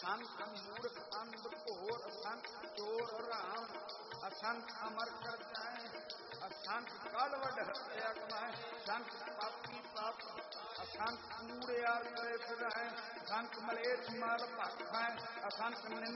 असंख मूर्ख अंध घोर, असंख चोर राम, असंख अमर कर जाए, असंख कालवड हत्या कमाए, असंख पापी पाप, असंख कूड़िया करे फिराए, असंख मलेच्छ माल भख खाए, असंख